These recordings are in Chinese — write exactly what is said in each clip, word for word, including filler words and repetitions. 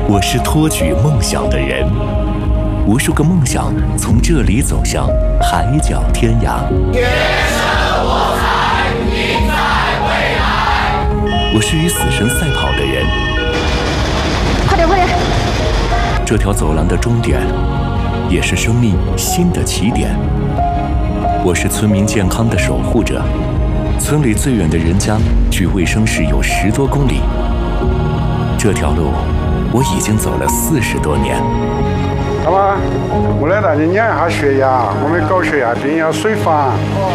我是托举梦想的人，无数个梦想从这里走向海角天涯。 天生我材必在未来。 我是与死神赛跑的人， 快点快点！ 这条走廊的终点，也是生命新的起点。我是村民健康的守护者，村里最远的人家距卫生室有十多公里。这条路我已经走了四十多年。 好吧，我来带你验一下血压，我们高血压病要随访。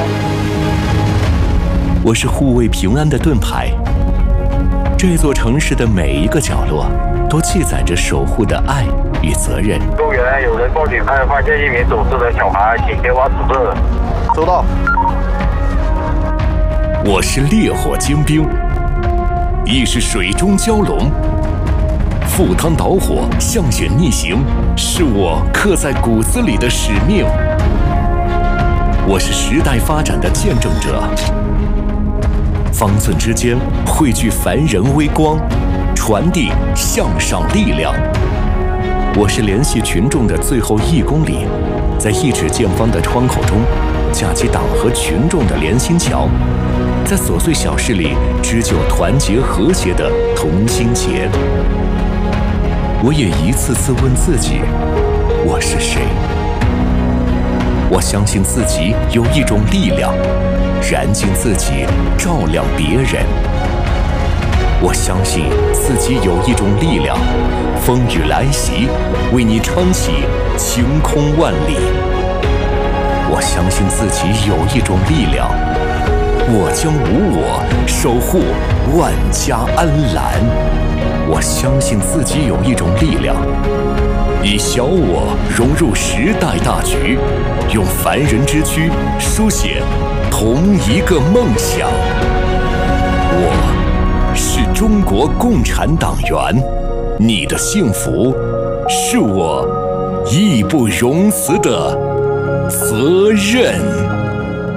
我是护卫平安的盾牌，这座城市的每一个角落都记载着守护的爱与责任。 公园有人报警案，发现一名走失的小孩，请前往指示。 收到。 我是烈火精兵，亦是水中蛟龙。赴汤蹈火，向险逆行，是我刻在骨子里的使命。我是时代发展的见证者，方寸之间汇聚凡人微光，传递向上力量。我是联系群众的最后一公里，在一指见方的窗口中架起党和群众的连心桥，在琐碎小事里织就团结和谐的同心结。我也一次次问自己，我是谁？我相信自己有一种力量，燃尽自己，照亮别人。我相信自己有一种力量，风雨来袭，为你撑起晴空万里。我相信自己有一种力量，我将无我，守护万家安澜。我相信自己有一种力量，以小我融入时代大局，用凡人之躯书写同一个梦想。我是中国共产党员，你的幸福是我义不容辞的责任。